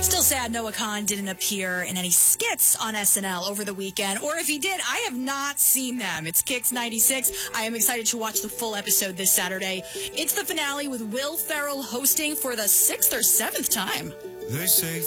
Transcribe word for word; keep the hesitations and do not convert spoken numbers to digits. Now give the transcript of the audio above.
Still sad Noah Khan didn't appear in any skits on S N L over the weekend, or if he did, I have not seen them. It's Kicks ninety-six. I am excited to watch the full episode this Saturday. It's the finale with Will Ferrell hosting for the sixth or seventh time. They say